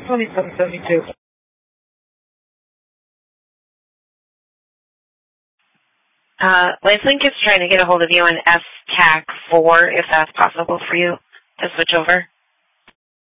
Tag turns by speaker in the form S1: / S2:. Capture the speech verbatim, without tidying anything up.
S1: twenty-seven seventy-two.
S2: Uh, Laselink is trying to get a hold of you on S T A C four, if that's possible for you to switch over.